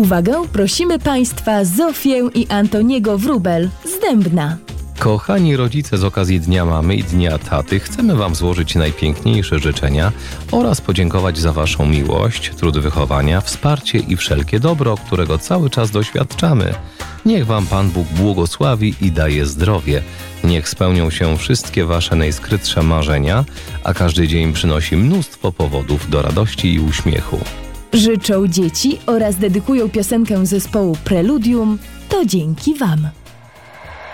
Uwagę, prosimy Państwa Zofię i Antoniego Wróbel z Dębna. Kochani rodzice, z okazji Dnia Mamy i Dnia Taty chcemy Wam złożyć najpiękniejsze życzenia oraz podziękować za Waszą miłość, trud wychowania, wsparcie i wszelkie dobro, którego cały czas doświadczamy. Niech Wam Pan Bóg błogosławi i daje zdrowie. Niech spełnią się wszystkie Wasze najskrytsze marzenia, a każdy dzień przynosi mnóstwo powodów do radości i uśmiechu. Życzą dzieci oraz dedykują piosenkę zespołu Preludium. To dzięki Wam.